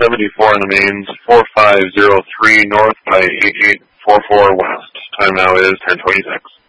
74 on the mains, 4503 north by 8844 west. Time now is 10:26.